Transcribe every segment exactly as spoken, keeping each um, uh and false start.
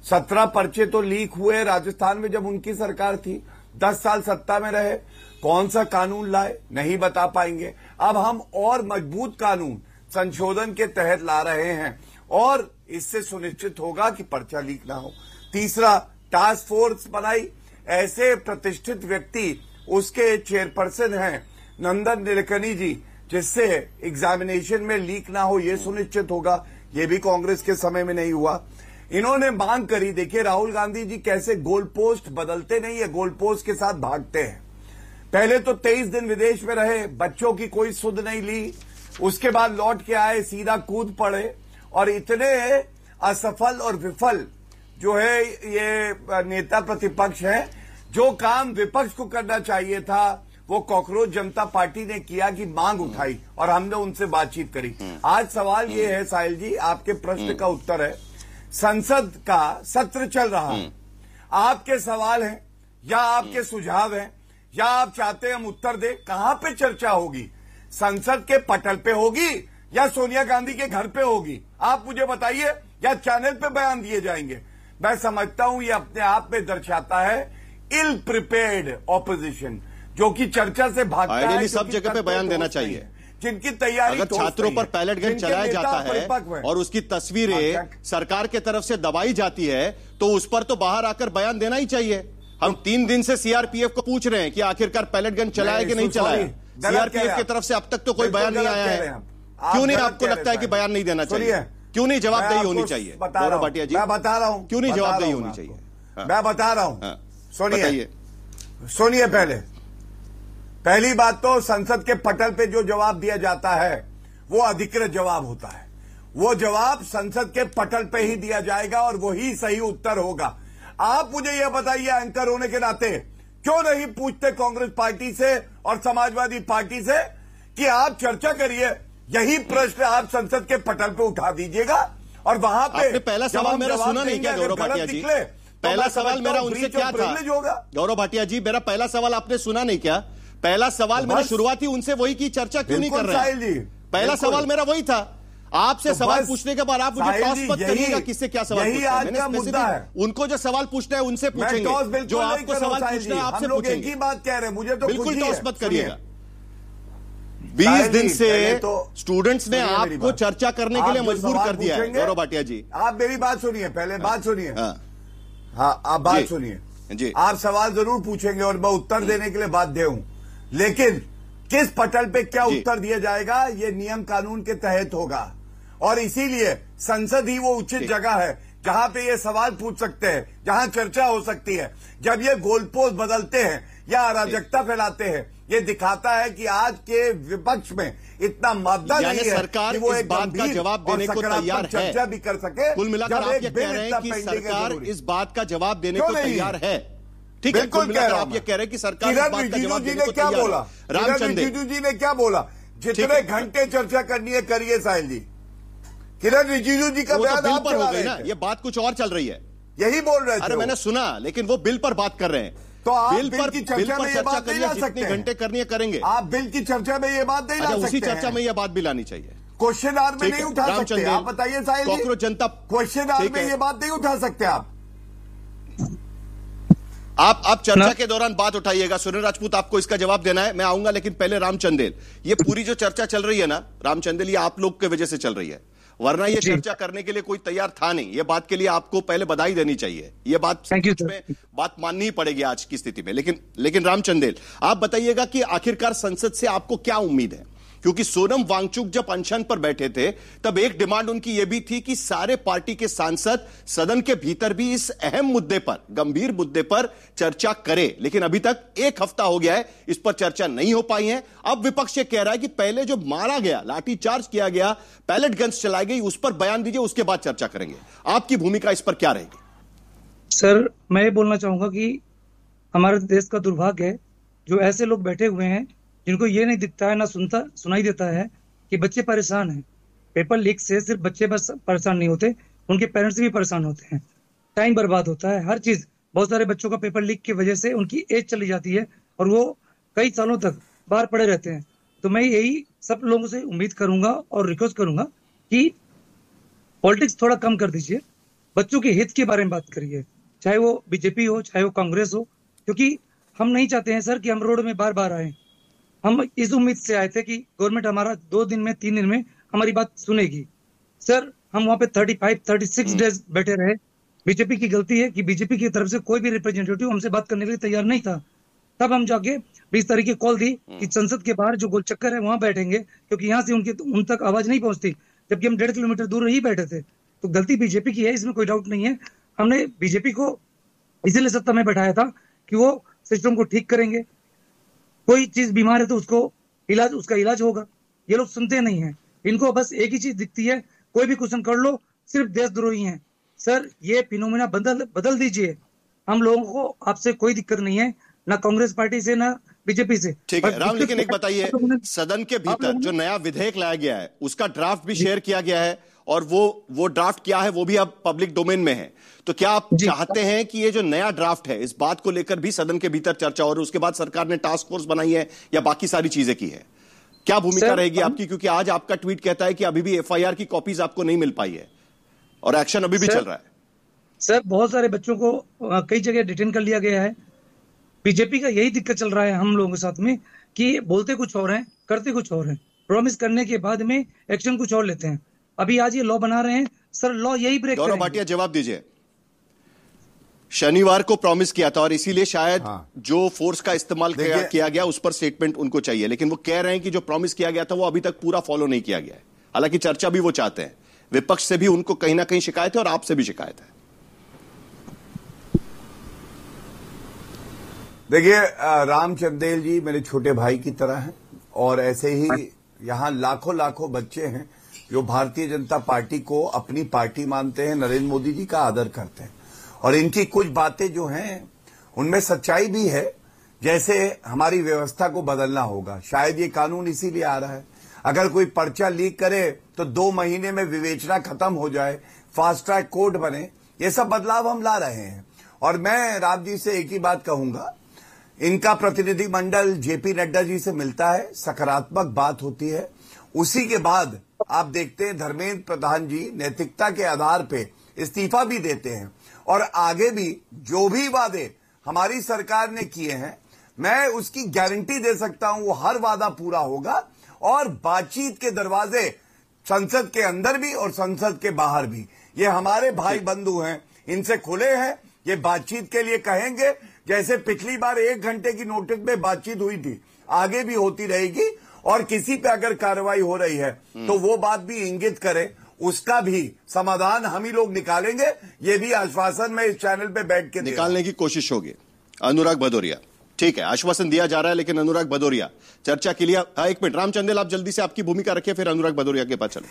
सत्रह पर्चे तो लीक हुए राजस्थान में जब उनकी सरकार थी, दस साल सत्ता में रहे, कौन सा कानून लाए नहीं बता पाएंगे। अब हम और मजबूत कानून संशोधन के तहत ला रहे हैं और इससे सुनिश्चित होगा कि पर्चा लीक ना हो। तीसरा, टास्क फोर्स बनाई, ऐसे प्रतिष्ठित व्यक्ति उसके चेयरपर्सन हैं नंदन नीलेकनी जी, जिससे एग्जामिनेशन में लीक ना हो ये सुनिश्चित होगा। ये भी कांग्रेस के समय में नहीं हुआ। इन्होंने मांग करी, देखिए राहुल गांधी जी कैसे गोल पोस्ट बदलते नहीं है, गोल पोस्ट के साथ भागते हैं। पहले तो तेईस दिन विदेश में रहे, बच्चों की कोई सुध नहीं ली, उसके बाद लौट के आए, सीधा कूद पड़े और इतने असफल और विफल जो है ये नेता प्रतिपक्ष है। जो काम विपक्ष को करना चाहिए था वो कॉकरोच जनता पार्टी ने किया कि मांग उठाई और हमने उनसे बातचीत करी। आज सवाल ये है साहिल जी, आपके प्रश्न का उत्तर है, संसद का सत्र चल रहा है, आपके सवाल हैं या आपके सुझाव हैं या आप चाहते हैं हम उत्तर दें, कहां पे चर्चा होगी? संसद के पटल पे होगी या सोनिया गांधी के घर पे होगी? आप मुझे बताइए, या चैनल पे बयान दिए जाएंगे? मैं समझता हूं ये अपने आप में दर्शाता है इल प्रिपेयर्ड ऑपोजिशन, जो कि चर्चा से भागता है। सब जगह पे बयान देना चाहिए, जिनकी तैयारी अगर छात्रों पर पैलेट गन चलाया जाता है और उसकी तस्वीरें सरकार के तरफ से दबाई जाती है तो उस पर तो बाहर आकर बयान देना ही चाहिए। हम तीन दिन से सीआरपीएफ को पूछ रहे हैं कि आखिरकार पैलेट गन चलाया कि नहीं चलाया। सीआरपीएफ की तरफ से अब तक तो कोई बयान नहीं आया है। क्यों नहीं आपको लगता है कि बयान नहीं देना चाहिए? क्यों नहीं जवाबदेही होनी चाहिए? गौरव भाटिया जी, मैं बता रहा हूं, क्यों नहीं जवाबदेही होनी चाहिए? मैं बता रहा हूं, सुनिए सुनिए पहले पहली बात तो संसद के पटल पे जो जवाब दिया जाता है वो अधिकृत जवाब होता है। वो जवाब संसद के पटल पे ही दिया जाएगा और वही सही उत्तर होगा। आप मुझे यह बताइए, एंकर होने के नाते क्यों नहीं पूछते कांग्रेस पार्टी से और समाजवादी पार्टी से कि आप चर्चा करिए, यही प्रश्न आप संसद के पटल पे उठा दीजिएगा और वहां पे पहला सवाल मेरा सुना नहीं क्या गौरव भाटिया जी? पहला सवाल मेरा उनसे क्या था गौरव भाटिया जी? मेरा पहला सवाल आपने सुना नहीं क्या? पहला सवाल मैंने शुरुआती उनसे वही की, चर्चा क्यों नहीं कर रहे हैं? पहला सवाल मेरा वही था। आपसे तो सवाल पूछने के बाद आप मुझे टॉस मत करिएगा किससे क्या सवाल पूछना है। मैंने मुद्दा है, उनको जो सवाल पूछना है उनसे पूछेंगे, जो आपको सवाल पूछना है आपसे पूछेंगे। एक ही बात कह रहे हैं, मुझे तो बिल्कुल टॉस मत करिएगा। बीस दिन से स्टूडेंट्स ने आपको चर्चा करने के लिए मजबूर कर दिया है गौरव भाटिया जी। आप मेरी बात सुनिए, पहले बात सुनिए। हाँ, आप बात सुनिए जी। आप सवाल जरूर पूछेंगे और मैं उत्तर देने के लिए बाध्य हूं, लेकिन किस पटल पे क्या उत्तर दिया जाएगा ये नियम कानून के तहत होगा और इसीलिए संसद ही वो उचित जगह है जहां पे ये सवाल पूछ सकते हैं, जहां चर्चा हो सकती है। जब ये गोलपोस्ट बदलते हैं या अराजकता फैलाते हैं, ये दिखाता है कि आज के विपक्ष में इतना मादा नहीं है सरकार कि वो इस बात का जवाब देने को तैयार है, चर्चा भी कर सके। कुल मिलाकर आप ये कह रहे हैं कि सरकार इस बात का जवाब देने को तैयार है। ठीक है, कुल मिलाकर आप ये कह रहे हैं कि सरकार इस बात का जवाब देने को तैयार है। रामचंद्र रिजिजू जी ने क्या बोला? जितने घंटे चर्चा करनी है करिए साहिल जी। किरण रिजिजू जी का बयान आप पर हो गई ना, ये बात कुछ और चल रही है, यही बोल रहे थे। अरे मैंने सुना, लेकिन वो बिल पर बात कर रहे हैं। तो आप बिल पर की चर्चा में ये बात नहीं ला सकते? जितने घंटे करनी है करेंगे। आप बिल की चर्चा में ये बात नहीं ला सकते? उसी चर्चा में ये बात भी लानी चाहिए। क्वेश्चन आवर में नहीं उठा सकते आप? बताइए साहिल जी, कॉकरोच जनता क्वेश्चन आवर में ये बात नहीं उठा सकते आप? आप आप चर्चा के दौरान बात उठाइएगा। सुनील राजपूत, आपको इसका जवाब देना है, मैं आऊंगा, लेकिन पहले रामचंदेल। ये पूरी जो चर्चा चल रही है ना रामचंदेल, ये आप लोग की वजह से चल रही है, वरना ये चर्चा करने के लिए कोई तैयार था नहीं। ये बात के लिए आपको पहले बधाई देनी चाहिए, ये बात में बात माननी ही पड़ेगी आज की स्थिति में। लेकिन लेकिन रामचंदेल, आप बताइएगा कि आखिरकार संसद से आपको क्या उम्मीद है? क्योंकि सोनम वांगचुक जब अनशन पर बैठे थे तब एक डिमांड उनकी यह भी थी कि सारे पार्टी के सांसद सदन के भीतर भी इस अहम मुद्दे पर, गंभीर मुद्दे पर चर्चा करें। लेकिन अभी तक एक हफ्ता हो गया है, इस पर चर्चा नहीं हो पाई है। अब विपक्ष ये कह रहा है कि पहले जो मारा गया, लाठीचार्ज किया गया, पैलेट गन्स चलाई गई, उस पर बयान दीजिए, उसके बाद चर्चा करेंगे। आपकी भूमिका इस पर क्या रहेगी? सर, मैं ये बोलना चाहूंगा कि हमारे देश का दुर्भाग्य है जो ऐसे लोग बैठे हुए हैं जिनको ये नहीं दिखता है, ना सुनता सुनाई देता है कि बच्चे परेशान हैं। पेपर लीक से सिर्फ बच्चे बस परेशान नहीं होते, उनके पेरेंट्स भी परेशान होते हैं, टाइम बर्बाद होता है, हर चीज। बहुत सारे बच्चों का पेपर लीक की वजह से उनकी एज चली जाती है और वो कई सालों तक बाहर पड़े रहते हैं। तो मैं यही सब लोगों से उम्मीद करूंगा और रिक्वेस्ट करूंगा कि पॉलिटिक्स थोड़ा कम कर दीजिए बच्चों के हित के बारे में बात करिए, चाहे वो बीजेपी हो चाहे वो कांग्रेस हो, क्योंकि हम नहीं चाहते हैं सर कि हम रोड में बार बार आए। हम इस उम्मीद से आए थे कि गवर्नमेंट हमारा दो दिन में तीन दिन में हमारी बात सुनेगी। सर हम वहां पे thirty five thirty six days बैठे रहे। बीजेपी की गलती है कि बीजेपी की तरफ से कोई भी रिप्रेजेंटेटिव हमसे बात करने के लिए तैयार नहीं था। तब हम जाके बीस तारीख की कॉल दी कि संसद के बाहर जो गोल चक्कर है वहां बैठेंगे, क्योंकि यहाँ से उनके उन तक आवाज नहीं पहुंचती, जबकि हम डेढ़ किलोमीटर दूर ही बैठे थे। तो गलती बीजेपी की है, इसमें कोई डाउट नहीं है। हमने बीजेपी को इसीलिए सत्ता में बैठाया था कि वो सिस्टम को ठीक करेंगे। कोई चीज बीमार है तो उसको इलाज उसका इलाज होगा। ये लोग सुनते नहीं है, इनको बस एक ही चीज दिखती है, कोई भी क्वेश्चन कर लो सिर्फ देशद्रोही हैं। सर ये फिनोमेना बदल बदल दीजिए। हम लोगों को आपसे कोई दिक्कत नहीं है, ना कांग्रेस पार्टी से ना बीजेपी से। ठीक है राम, लेकिन एक बताइए, सदन के भीतर जो नया विधेयक लाया गया है उसका ड्राफ्ट भी शेयर किया गया है, और वो वो ड्राफ्ट क्या है वो भी अब पब्लिक डोमेन में है। तो क्या आप चाहते हैं कि ये जो नया ड्राफ्ट है इस बात को लेकर भी सदन के भीतर चर्चा और उसके बाद सरकार ने टास्क फोर्स बनाई है या बाकी सारी चीजें की है? क्या भूमिका रहेगी आपकी? क्योंकि आज आपका ट्वीट कहता है कि अभी भी एफआईआर की कॉपीज आपको नहीं मिल पाई है और एक्शन अभी भी चल रहा है। सर बहुत सारे बच्चों को कई जगह डिटेन कर लिया गया है। बीजेपी का यही दिक्कत चल रहा है हम लोगों के साथ में कि बोलते कुछ और हैं, करते कुछ और हैं। प्रॉमिस करने के बाद में एक्शन कुछ और लेते हैं। अभी आज ये लॉ बना रहे हैं, सर लॉ यही ब्रेक करेंगे। गौरव भाटिया जवाब दीजिए। शनिवार को प्रॉमिस किया था और इसीलिए शायद हाँ। जो फोर्स का इस्तेमाल किया, किया गया उस पर स्टेटमेंट उनको चाहिए, लेकिन वो कह रहे हैं कि जो प्रॉमिस किया गया था वो अभी तक पूरा फॉलो नहीं किया गया है। हालांकि चर्चा भी वो चाहते हैं, विपक्ष से भी उनको कहीं ना कहीं शिकायत है और आपसे भी शिकायत है। देखिए राम चंदेल जी मेरे छोटे भाई की तरह हैं, और ऐसे ही यहां लाखों लाखों बच्चे हैं जो भारतीय जनता पार्टी को अपनी पार्टी मानते हैं, नरेंद्र मोदी जी का आदर करते हैं, और इनकी कुछ बातें जो हैं उनमें सच्चाई भी है। जैसे हमारी व्यवस्था को बदलना होगा, शायद ये कानून इसीलिए आ रहा है। अगर कोई पर्चा लीक करे तो दो महीने में विवेचना खत्म हो जाए, फास्ट ट्रैक कोर्ट बने, ये सब बदलाव हम ला रहे हैं। और मैं राम जी से एक ही बात कहूंगा, इनका प्रतिनिधिमंडल जेपी नड्डा जी से मिलता है, सकारात्मक बात होती है। उसी के बाद आप देखते हैं धर्मेंद्र प्रधान जी नैतिकता के आधार पे इस्तीफा भी देते हैं, और आगे भी जो भी वादे हमारी सरकार ने किए हैं मैं उसकी गारंटी दे सकता हूं, वो हर वादा पूरा होगा। और बातचीत के दरवाजे संसद के अंदर भी और संसद के बाहर भी, ये हमारे भाई बंधु हैं, इनसे खुले हैं। ये बातचीत के लिए कहेंगे, जैसे पिछली बार एक घंटे की नोटिस में बातचीत हुई थी, आगे भी होती रहेगी। और किसी पे अगर कार्रवाई हो रही है तो वो बात भी इंगित करे, उसका भी समाधान हम ही लोग निकालेंगे। ये भी आश्वासन में इस चैनल पे बैठ के निकालने की कोशिश होगी। अनुराग भदौरिया, ठीक है, आश्वासन दिया जा रहा है, लेकिन अनुराग भदौरिया चर्चा के लिए हाँ, एक मिनट राम चंदेल आप जल्दी से आपकी भूमिका रखिए, फिर अनुराग भदौरिया के पास चलें।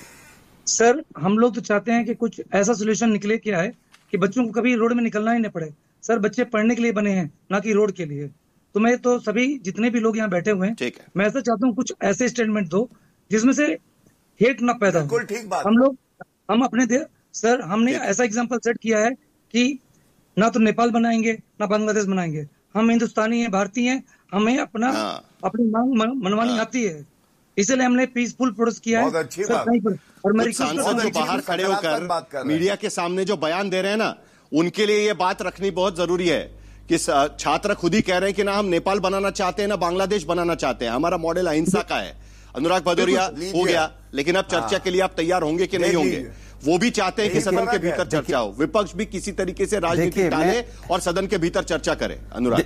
सर हम लोग तो चाहते हैं कि कुछ ऐसा सोल्यूशन निकले क्या है कि बच्चों को कभी रोड में निकलना ही न पड़े। सर बच्चे पढ़ने के लिए बने हैं, ना कि रोड के लिए। तो मैं तो सभी जितने भी लोग यहाँ बैठे हुए हैं, मैं ऐसा चाहता हूँ कुछ ऐसे स्टेटमेंट दो जिसमें से हेट ना पैदा हो। ठीक बात। हम लोग हम अपने दे, सर हमने ऐसा एग्जांपल सेट किया है कि ना तो नेपाल बनाएंगे ना बांग्लादेश बनाएंगे। हम हिंदुस्तानी हैं, भारतीय हैं, हमें अपना हाँ। अपनी मांग मनवानी हाँ। आती है, इसलिए हमने पीसफुल प्रोटेस्ट किया है। अच्छी बात। और मेरी सांसद जो बाहर खड़े होकर मीडिया के सामने जो बयान दे रहे हैं ना, उनके लिए ये बात रखनी बहुत जरूरी है कि छात्र खुद ही कह रहे हैं कि ना हम नेपाल बनाना चाहते हैं ना बांग्लादेश बनाना चाहते हैं, हमारा मॉडल अहिंसा का है। अनुराग भदौरिया हो गया, लेकिन अब चर्चा के लिए आप तैयार होंगे कि नहीं होंगे? वो भी चाहते हैं कि सदन के भीतर चर्चा हो, विपक्ष भी किसी तरीके से राजनीति डाले और सदन के भीतर चर्चा करे। अनुराग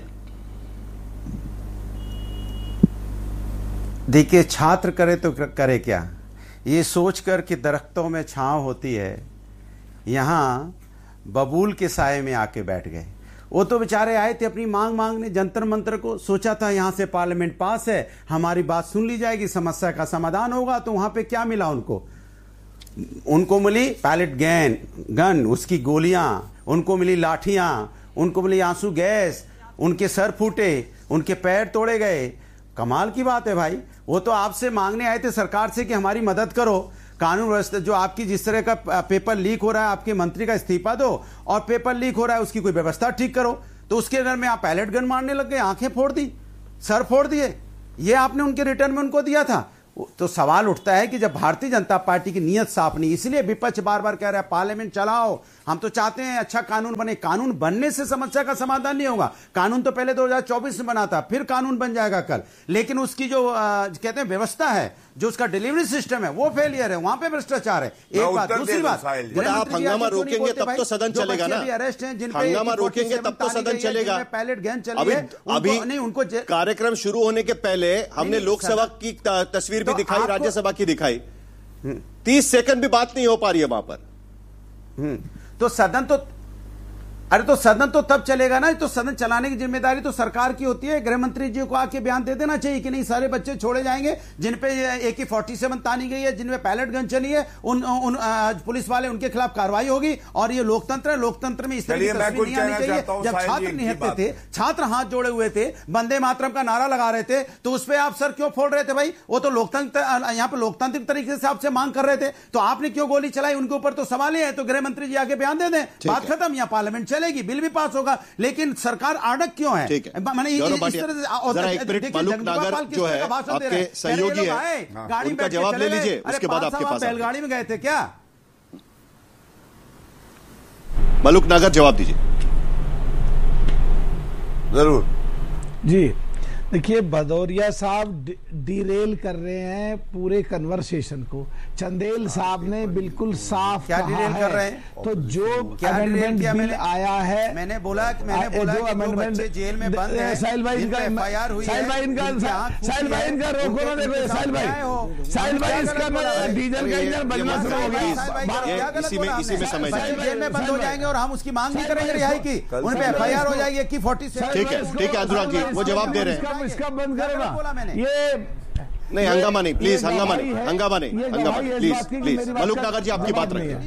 देखिए, छात्र करे तो करे क्या, ये सोचकर कि दरख्तों में छांव होती है, यहां बबूल के साये में आके बैठ गए। वो तो बेचारे आए थे अपनी मांग मांगने, जंतर मंतर को सोचा था यहां से पार्लियामेंट पास है, हमारी बात सुन ली जाएगी, समस्या का समाधान होगा। तो वहां पे क्या मिला उनको? उनको मिली पैलेट गैन गन, उसकी गोलियां, उनको मिली लाठियां, उनको मिली आंसू गैस, उनके सर फूटे, उनके पैर तोड़े गए। कमाल की बात है भाई। वो तो आपसे मांगने आए थे सरकार से कि हमारी मदद करो, कानून व्यवस्था जो आपकी जिस तरह का पेपर लीक हो रहा है, आपके मंत्री का इस्तीफा दो, और पेपर लीक हो रहा है उसकी कोई व्यवस्था ठीक करो। तो उसके घर में आप पैलेट गन मारने लग गए, आंखें फोड़ दी, सर फोड़ दिए। ये आपने उनके रिटर्न में उनको दिया था। तो सवाल उठता है कि जब भारतीय जनता पार्टी की नीयत साफ नहीं, इसलिए विपक्ष बार बार कह रहा है पार्लियामेंट चलाओ, हम तो चाहते हैं अच्छा कानून बने। कानून बनने से समस्या का समाधान नहीं होगा। कानून तो पहले दो हज़ार चौबीस में बना था, फिर कानून बन जाएगा कल, लेकिन उसकी जो आ, कहते हैं व्यवस्था है, जो उसका डिलीवरी सिस्टम है, वो फेलियर है, वहां पे भ्रष्टाचार है। एक बात। दूसरी बात, आप हंगामा रोकेंगे तब तो सदन चलेगा ना। अरेस्ट हैं, जिन हंगामा रोकेंगे तब तो सदन चलेगा। पैलेट गन चली है, अभी नहीं उनको कार्यक्रम शुरू होने के पहले हमने लोकसभा की तस्वीर भी दिखाई, राज्यसभा की दिखाई, तीस सेकंड भी बात नहीं हो पा रही है वहां पर। तो सदन तो अरे तो सदन तो तब चलेगा ना, तो सदन चलाने की जिम्मेदारी तो सरकार की होती है। गृह मंत्री जी को आके बयान दे देना चाहिए कि नहीं सारे बच्चे छोड़े जाएंगे जिन पे ए के फोर्टी सेवन तानी गई है, जिनमें पैलेट गन चली है, उन, उन आ, पुलिस वाले उनके खिलाफ कार्रवाई होगी। और ये लोकतंत्र है, लोकतंत्र में इस तरह की तस्वीर नहीं आनी चाहिए। जब छात्र निहत्ते थे, छात्र हाथ जोड़े हुए थे, वंदे मातरम का नारा लगा रहे थे, तो उस पर आप सर क्यों फोड़ रहे थे भाई? वो तो लोकतंत्र, यहाँ पे लोकतांत्रिक तरीके से आपसे मांग कर रहे थे, तो आपने क्यों गोली चलाई? उनके ऊपर तो सवाल ही है। तो गृह मंत्री जी आके बयान दे दें, बात खत्म, यहाँ पार्लियामेंट चलेगी, बिल भी पास होगा। लेकिन सरकार आड़क क्यों है? मैंने इस तरह से मलुक नागर जो है आपके सहयोगी है, गाड़ी उनका जवाब ले लीजिए, उसके बाद आपके पास। बैलगाड़ी में गए थे क्या? मलुक नागर जवाब दीजिए। जरूर जी। देखिए, भदौरिया साहब डिरेल कर रहे हैं पूरे कन्वर्सेशन को। चंदेल साहब ने बिल्कुल साफ क्या डिरेल कर रहे हैं? तो जो अमेंडमेंट बिल आया है, मैंने बोला कि मैंने बोला जो अमेंडमेंट जेल में बंद है, साहिल भाई इनका एफआईआर हुई है, साहिल भाई इनका साहिल भाई इनका रोको ना, देखो साहिल भाई साहिल भाई इसका डीजल का इंजन बजना शुरू हो गया, इसी में इसी में समझ जेल में बंद हो जाएंगे और हम उसकी मांग नहीं करेंगे रिहाई की, उन पे एफआईआर हो जाएगी की फोर्टी सेवन। ठीक है, ठीक है अनुराग जी, वो जवाब दे रहे हैं। इसका बंद करेगा ये नहीं, हंगामा नहीं प्लीज, हंगामा नहीं, हंगामा नहीं, हंगामा प्लीज प्लीज। मलुक नागर जी आपकी बात रखिए।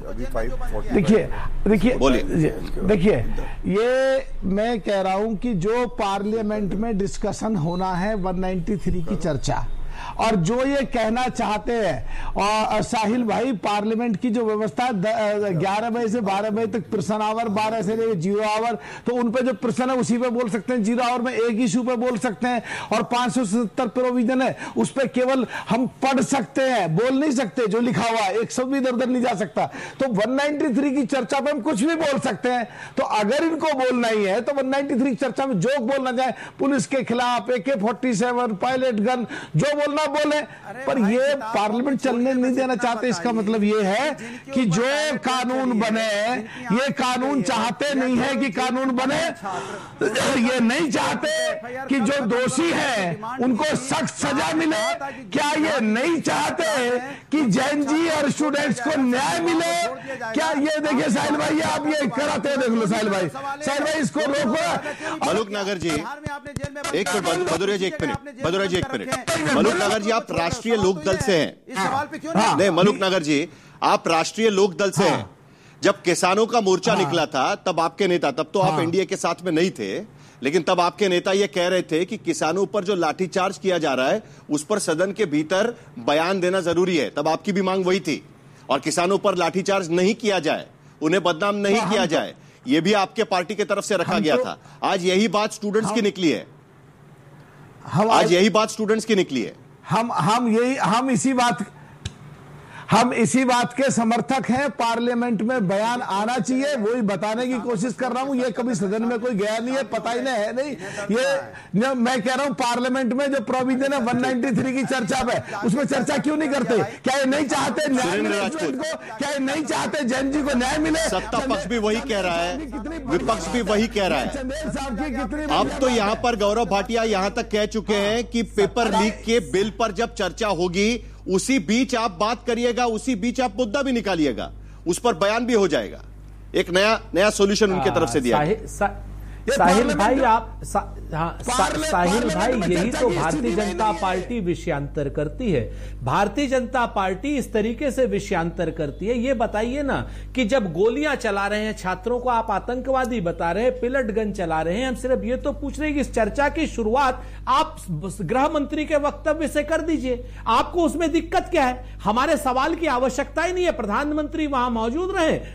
देखिए देखिए बोलिए। देखिए, ये मैं कह रहा हूं कि जो पार्लियामेंट में डिस्कशन होना है एक सौ तिरानवे की चर्चा, और जो ये कहना चाहते हैं और साहिल भाई, पार्लियामेंट की जो व्यवस्था ग्यारह बजे से बारह बजे तक प्रश्न आवर, बारह से लेकर जीरो आवर, तो उन पे जो प्रश्न है उसी पे बोल सकते हैं, जीरो आवर में एक इशू पे बोल सकते हैं, और पांच सौ सत्तर प्रोविजन है उस पे केवल हम पढ़ सकते हैं, बोल नहीं सकते। जो लिखा हुआ है एक शब्द भी इधर उधर नहीं जा सकता। तो एक सौ तिरानवे की चर्चा पे हम कुछ भी बोल सकते हैं। तो अगर इनको बोलना ही है तो एक सौ तिरानवे की चर्चा में जो बोलना चाहे, पुलिस के खिलाफ, ए के फोर्टी सेवन, पायलट गन, जो बोलना बोले, पर ये पार्लियामेंट चलने नहीं देना चाहते। इसका मतलब ये है कि जो कानून बने, ये कानून चाहते नहीं है कि कानून बने, ये नहीं चाहते कि जो दोषी है उनको सख्त सजा मिले। क्या ये नहीं चाहते कि जैन जी और स्टूडेंट्स को न्याय मिले? क्या ये देखिए साहिल भाई, आप ये कराते देख लो साहिल भाई, साहिल भाई इसको रोको। मलुक नागर जी एक मिनट, भदौरिया जी एक मिनट, भदौरिया जी एक मिनट। मलुक नागर जी आप राष्ट्रीय लोकदल से हैं? इस सवाल पे क्यों नहीं? नहीं मलुक नागर जी, आप राष्ट्रीय लोकदल से हैं। जब किसानों का मोर्चा निकला था तब आपके नेता, तब तो आप एनडीए के साथ में नहीं थे, लेकिन तब आपके नेता ये कह रहे थे कि किसानों पर जो लाठीचार्ज किया जा रहा है उस पर सदन के भीतर बयान देना जरूरी है। तब आपकी भी मांग वही थी, और किसानों पर लाठीचार्ज नहीं किया जाए, उन्हें बदनाम नहीं किया जाए, ये भी आपके पार्टी की तरफ से रखा गया था। आज यही बात स्टूडेंट्स की निकली है, आज यही बात स्टूडेंट्स की निकली है। हम हम यही हम इसी बात हम इसी बात के समर्थक हैं। पार्लियामेंट में बयान आना चाहिए, वही बताने की कोशिश कर रहा हूं। ये कभी सदन में कोई गया नहीं है, पता ही नहीं है नहीं। ये मैं कह रहा हूं पार्लियामेंट में जो प्रोविजन है एक सौ तिरानवे की चर्चा पे, उसमें चर्चा क्यों नहीं करते? क्या ये नहीं चाहते न्याय मिले को? क्या ये नहीं चाहते जैन जी को न्याय मिले? सत्ता पक्ष भी वही कह रहा है, विपक्ष भी वही कह रहा है। चंदेल साहब की कितनी, अब तो यहां पर गौरव भाटिया यहां तक कह चुके हैं कि पेपर लीक के बिल पर जब चर्चा होगी उसी बीच आप बात करिएगा, उसी बीच आप मुद्दा भी निकालिएगा, उस पर बयान भी हो जाएगा। एक नया नया सॉल्यूशन उनके तरफ से दिया साहि, सा, साहिल भाई आप सा, हाँ, सा, साहिल भाई यही तो भारतीय जनता पार्टी विषयांतर करती है। भारतीय जनता पार्टी इस तरीके से विषयांतर करती है। ये बताइए ना कि जब गोलियां चला रहे हैं छात्रों को, आप आतंकवादी बता रहे हैं, पिलट गन चला रहे हैं, हम सिर्फ ये तो पूछ रहे हैं कि इस चर्चा की शुरुआत आप गृह मंत्री के वक्तव्य से कर दीजिए। आपको उसमें दिक्कत क्या है? हमारे सवाल की आवश्यकता ही नहीं है, प्रधानमंत्री वहां मौजूद रहे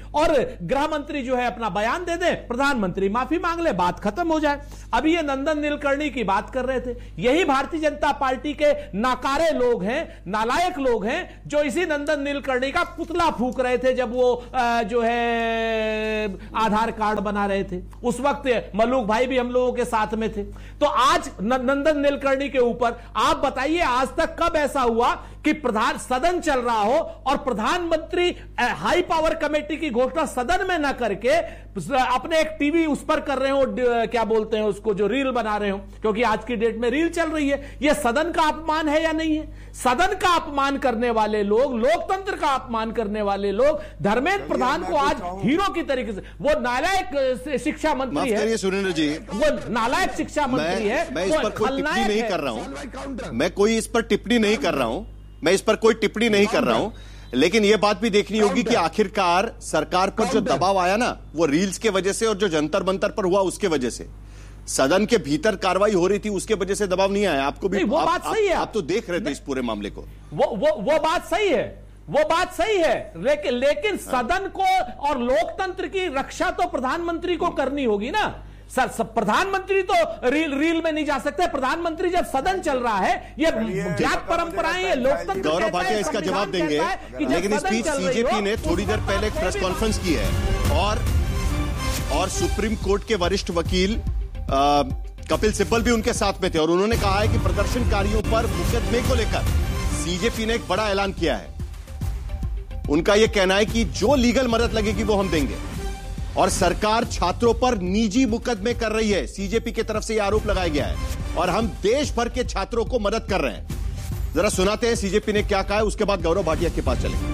और गृह मंत्री जो है अपना बयान दे दे, प्रधानमंत्री माफी मांग ले, बात खत्म हो जाए। अभी ये नंदन नीलकर्णी की बात कर रहे थे, यही भारतीय जनता पार्टी के नाकारे लोग हैं, नालायक लोग हैं, जो इसी नंदन नीलकर्णी का पुतला फूंक रहे थे जब वो जो है आधार कार्ड बना रहे थे। उस वक्त मलूक भाई भी हम लोगों के साथ में थे। तो आज नंदन नीलकर्णी के ऊपर आप बताइए, आज तक कब ऐसा हुआ कि प्रधान सदन चल रहा हो और प्रधानमंत्री हाई पावर कमेटी की घोषणा सदन में न करके अपने एक टीवी उस पर कर रहे हो, क्या बोलते हैं उसको, जो रील बना रहे हो, क्योंकि आज की डेट में रील चल रही है। यह सदन का अपमान है या नहीं है? सदन का अपमान करने वाले लोग, लोकतंत्र का अपमान करने वाले लोग धर्मेंद्र प्रधान को आज हीरो की तरीके से, वो नालायक शिक्षा मंत्री है सुरेंद्र जी, वो नालायक शिक्षा मंत्री है, मैं इस पर कोई टिप्पणी नहीं कर रहा हूं, मैं कोई इस पर टिप्पणी नहीं कर रहा हूं मैं इस पर कोई टिप्पणी नहीं कर रहा हूं लेकिन यह बात भी देखनी होगी कि आखिरकार सरकार पर जो दबाव आया ना, वो रील्स के वजह से और जो जंतर मंतर पर हुआ उसके वजह से, सदन के भीतर कार्रवाई हो रही थी उसके वजह से दबाव नहीं आया। आपको भी वो आप, बात सही है, आप तो देख रहे थे इस पूरे मामले को। वो वो वो बात सही है, वो बात सही है, लेकिन लेकिन सदन को और लोकतंत्र की रक्षा तो प्रधानमंत्री को करनी होगी ना। सर, सर प्रधानमंत्री तो रील रील में नहीं जा सकते। प्रधानमंत्री जब सदन चल रहा है, ये ज्ञात परंपराएं, ये लोकतंत्र, गौरव भाटिया इसका जवाब देंगे, लेकिन इस बीच सीजेपी ने थोड़ी देर पहले एक प्रेस कॉन्फ्रेंस की है और और सुप्रीम कोर्ट के वरिष्ठ वकील आ, कपिल सिब्बल भी उनके साथ में थे और उन्होंने कहा है कि प्रदर्शनकारियों पर मुकदमे को लेकर सीजेपी ने एक बड़ा ऐलान किया है। उनका यह कहना है कि जो लीगल मदद लगेगी वो हम देंगे और सरकार छात्रों पर निजी मुकदमे कर रही है, सीजेपी की तरफ से यह आरोप लगाया गया है और हम देश भर के छात्रों को मदद कर रहे हैं। जरा सुनाते हैं सीजेपी ने क्या कहा है, उसके बाद गौरव भाटिया के पास चलेंगे।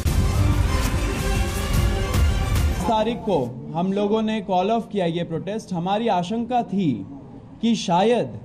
तारीख को हम लोगों ने कॉल ऑफ किया ये प्रोटेस्ट। हमारी आशंका थी कि शायद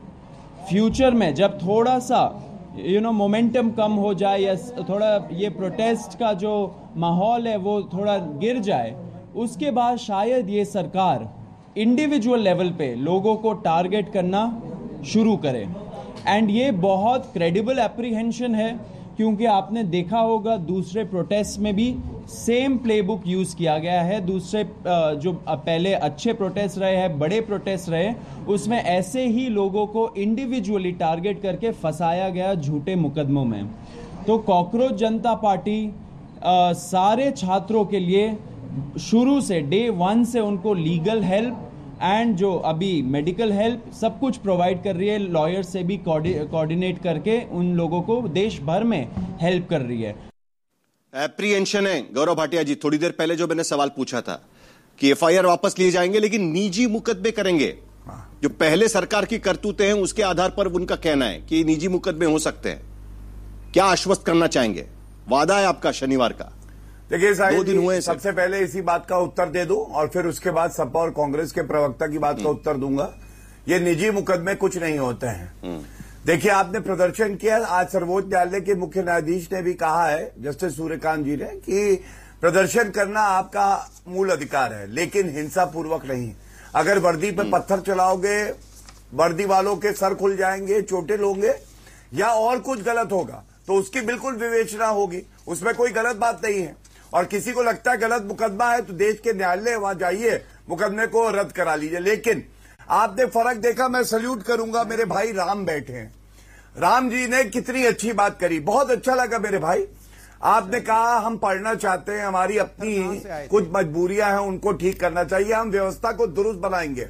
फ्यूचर में जब थोड़ा सा यू नो मोमेंटम कम हो जाए या थोड़ा ये प्रोटेस्ट का जो माहौल है वो थोड़ा गिर जाए, उसके बाद शायद ये सरकार इंडिविजुअल लेवल पे लोगों को टारगेट करना शुरू करे। एंड ये बहुत क्रेडिबल एप्रीहेंशन है, क्योंकि आपने देखा होगा दूसरे प्रोटेस्ट में भी सेम प्लेबुक यूज किया गया है। दूसरे जो पहले अच्छे प्रोटेस्ट रहे हैं, बड़े प्रोटेस्ट रहे, उसमें ऐसे ही लोगों को इंडिविजुअली टारगेट करके फंसाया गया झूठे मुकदमों में। तो कॉकरोच जनता पार्टी आ, सारे छात्रों के लिए शुरू से डे वन से उनको लीगल हेल्प एंड जो अभी मेडिकल हेल्प सब कुछ प्रोवाइड कर रही है। लॉयर से भी कोऑर्डिनेट करके उन लोगों को देश भर में हेल्प कर रही है। एप्रीहेंशन है गौरव भाटिया जी। थोड़ी देर पहले जो मैंने सवाल पूछा था कि एफआईआर वापस लिए जाएंगे लेकिन निजी मुकदमे करेंगे, जो पहले सरकार की करतूतें हैं उसके आधार पर उनका कहना है कि निजी मुकदमे हो सकते हैं। क्या आश्वस्त करना चाहेंगे? वादा है आपका शनिवार का? देखिए दो दिन हुए, सबसे पहले इसी बात का उत्तर दे दूं और फिर उसके बाद सपा और कांग्रेस के प्रवक्ता की बात का उत्तर दूंगा। ये निजी मुकदमे कुछ नहीं होते हैं। देखिए, आपने प्रदर्शन किया, आज सर्वोच्च न्यायालय के मुख्य न्यायाधीश ने भी कहा है, जस्टिस सूर्यकांत जी ने, कि प्रदर्शन करना आपका मूल अधिकार है लेकिन हिंसा पूर्वक नहीं। अगर वर्दी पर पत्थर चलाओगे, वर्दी वालों के सर खुल जाएंगे, चोटें लोगे या और कुछ गलत होगा तो उसकी बिल्कुल विवेचना होगी, उसमें कोई गलत बात नहीं है। और किसी को लगता है गलत मुकदमा है तो देश के न्यायालय वहां जाइए, मुकदमे को रद्द करा लीजिए। लेकिन आपने फर्क देखा, मैं सल्यूट करूंगा, मेरे भाई राम बैठे हैं, राम जी ने कितनी अच्छी बात करी, बहुत अच्छा लगा मेरे भाई। आपने कहा हम पढ़ना चाहते हैं, हमारी अपनी कुछ मजबूरियां हैं, उनको ठीक करना चाहिए, हम व्यवस्था को दुरुस्त बनाएंगे।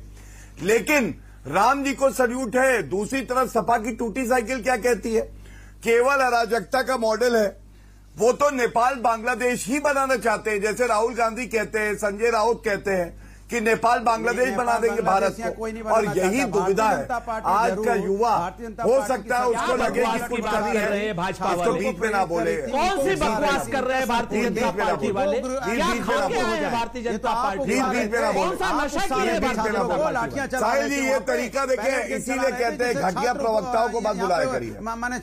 लेकिन राम जी को सल्यूट है। दूसरी तरफ सपा की टूटी साइकिल क्या कहती है? केवल अराजकता का मॉडल है, वो तो नेपाल बांग्लादेश ही बनाना चाहते हैं। जैसे राहुल गांधी कहते हैं, संजय राउत कहते हैं कि नेपाल बांग्लादेश बना देंगे भारत को, और यही दुविधा है आज का युवा। हो सकता है उसको लगे कि कुछ कमी है, भाजपा तो बीच में ना बोले। कौन सी बकवास कर रहे हैं भारतीय जनता पार्टी वाले? क्या खा के आए हैं भारतीय जनता पार्टी वाले? कौन सा नशा किया है भारतीय जनता पार्टी? साहिल जी, ये तरीका देखें, इसीलिए कहते हैं घटिया प्रवक्ताओं को मत बुलाया करिए,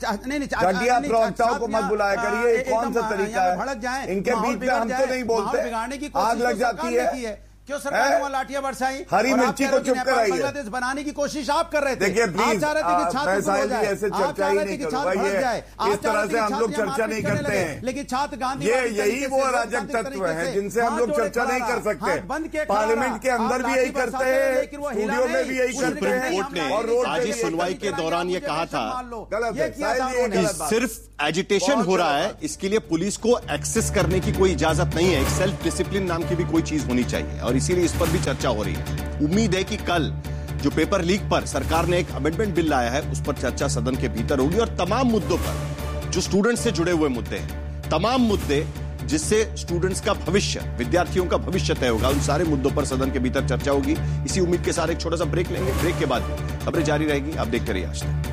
घटिया प्रवक्ताओं को मत बुलाया करिए। कौन सा तरीका है? इनके बीच में हम तो नहीं बोलते, आग लग जाती है। क्यों सरकार ने वहां लाठियां बरसाई? हरी मिर्ची को चुप कराई, बांग्लादेश बनाने की कोशिश आप कर रहे थे। देखिए आप चाह रहे थे कि छात्र ऐसे चर्चा ही नहीं करूंगा, ये इस तरह से हम लोग चर्चा नहीं करते हैं। लेकिन छात्र गांधी ये यही वो अराजक तत्व है जिनसे हम लोग चर्चा नहीं कर सकते। पार्लियामेंट के अंदर भी यही करते हैं, स्टूडियो में भी यही करते हैं। कोर्ट ने आज ही सुनवाई के दौरान ये कहा था कि सिर्फ एजिटेशन हो रहा है, इसके लिए पुलिस को एक्सेस करने की कोई इजाजत नहीं है, एक सेल्फ डिसिप्लिन नाम की भी कोई चीज होनी चाहिए, और इसीलिए इस पर भी चर्चा हो रही है। उम्मीद है कि कल जो पेपर लीक पर सरकार ने एक अमेंडमेंट बिल लाया है उस पर चर्चा सदन के भीतर होगी, और तमाम मुद्दों पर जो स्टूडेंट्स से जुड़े हुए मुद्दे हैं, तमाम मुद्दे जिससे स्टूडेंट्स का भविष्य, विद्यार्थियों का भविष्य तय होगा, उन सारे मुद्दों पर सदन के भीतर चर्चा होगी। इसी उम्मीद के साथ एक छोटा सा ब्रेक लेंगे, ब्रेक के बाद खबरें जारी रहेगी, आप देखते रहिए आज तक।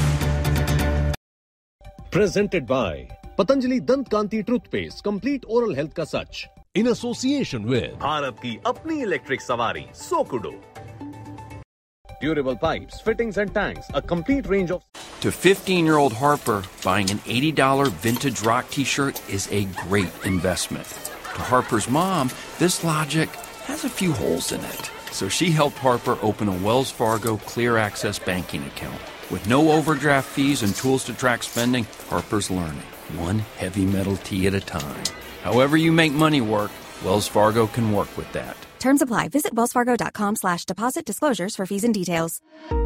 Presented by Patanjali Dant Kanti Toothpaste, complete oral health का सच, in association with भारत की अपनी इलेक्ट्रिक सवारी सोकुडो, durable pipes, fittings and tanks, a complete range of. To fifteen-year-old Harper, buying an eighty dollars vintage rock t-shirt is a great investment. To Harper's mom, this logic has a few holes in it. So she helped Harper open a Wells Fargo Clear Access banking account. With no overdraft fees and tools to track spending, Harper's learning, one heavy metal tee at a time. However you make money work, Wells Fargo can work with that. Terms apply. Visit wellsfargo.com slash deposit disclosures for fees and details.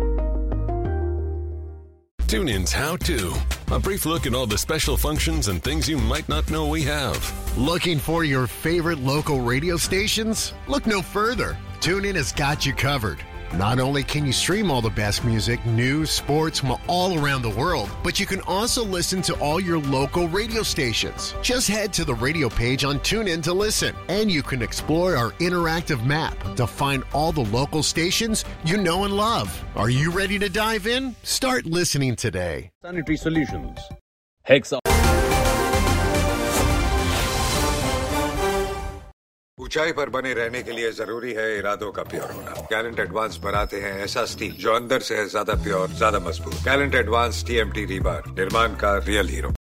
TuneIn's How To. A brief look at all the special functions and things you might not know we have. Looking for your favorite local radio stations? Look no further. TuneIn has got you covered. Not only can you stream all the best music, news, sports from all around the world, but you can also listen to all your local radio stations. Just head to the radio page on TuneIn to listen, and you can explore our interactive map to find all the local stations you know and love. Are you ready to dive in? Start listening today. Sanitary Solutions. Hexa. ऊंचाई पर बने रहने के लिए जरूरी है इरादों का प्योर होना। गैलेंट एडवांस बनाते हैं ऐसा स्टील जो अंदर से है ज्यादा प्योर, ज्यादा मजबूत। गैलेंट एडवांस टीएमटी रीबार, निर्माण का रियल हीरो।